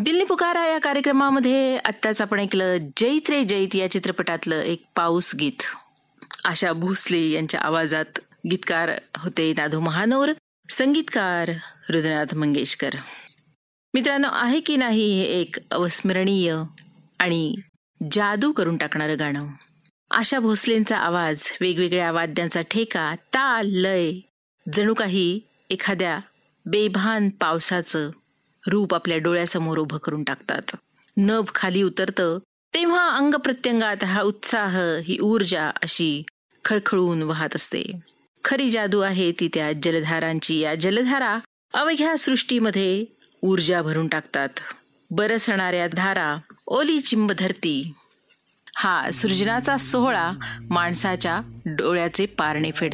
दिल्ली पुकारा या कार्यक्रमामध्ये आत्ताच आपण ऐकलं जैत रे जैत या चित्रपटातलं एक पाऊस गीत. आशा भोसले यांच्या आवाजात गीतकार होते नादू महानोर, संगीतकार हृदयनाथ मंगेशकर. मित्रांनो, आहे की नाही हे एक अविस्मरणीय आणि जादू करून टाकणारं गाणं. आशा भोसलेंचा आवाज, वेगवेगळ्या वाद्यांचा ठेका, ताल, लय जणू काही एखाद्या बेभान पावसाचं रूप आपल्या डोळ्यासमोर उभं करून टाकतात. नभ खाली उतरतं तेव्हा अंग प्रत्यंगात हा उत्साह, ही ऊर्जा अशी खळखळून वाहत असते. खरी जादू आहे ती त्या जलधारांची. या जलधारा अवघ्या सृष्टीमध्ये ऊर्जा भरून टाकतात. बरसणाऱ्या धारा, ओली चिंब धरती, हा सृजनाचा सोहळा माणसाच्या डोळ्याचे पारणे फेडतो.